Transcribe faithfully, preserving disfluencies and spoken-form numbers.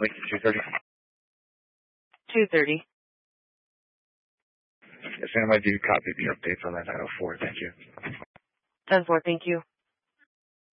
Lincoln two thirty. two thirty. Yes, ma'am, I do copy the updates on that nine oh four. Thank you. ten four, thank you.